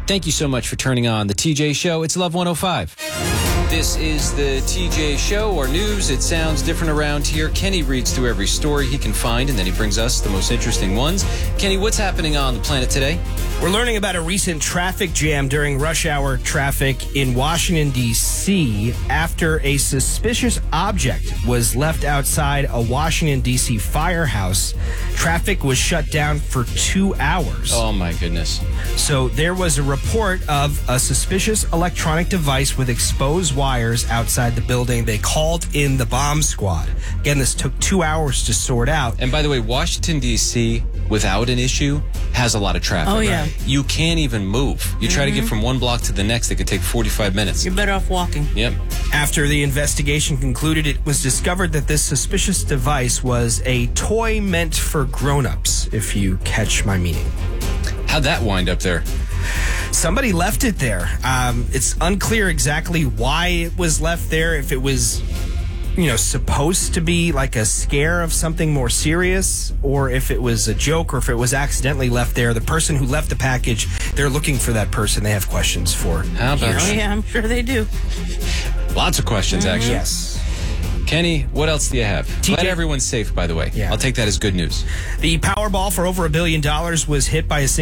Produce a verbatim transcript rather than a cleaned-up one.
Thank you so much for turning on the T J Show. It's Love one oh five. This is the T J Show, or news. It sounds different around here. Kenny reads through every story he can find, and then he brings us the most interesting ones. Kenny, what's happening on the planet today? We're learning about a recent traffic jam during rush hour traffic in Washington, D C after a suspicious object was left outside a Washington, D C firehouse. Traffic was shut down for two hours. Oh, my goodness. So there was a report of a suspicious electronic device with exposed wires outside the building. They called in the bomb squad. Again, this took two hours to sort out. And by the way, Washington, D C, without an issue, has a lot of traffic. Oh, yeah. You can't even move. You try Mm-hmm. to get from one block to the next, it could take forty-five minutes. You're better off walking. Yep. After the investigation concluded, it was discovered that this suspicious device was a toy meant for grown-ups, if you catch my meaning. How'd that wind up there? Somebody left it there. Um, it's unclear exactly why it was left there, if it was, you know, supposed to be like a scare of something more serious, or if it was a joke, or if it was accidentally left there. The person who left the package, they're looking for that person. They have questions for. How about Oh, yeah, I'm sure they do. Lots of questions, actually. Yes. Kenny, what else do you have? T J Glad everyone's safe, by the way. Yeah. I'll take that as good news. The Powerball for over a billion dollars was hit by a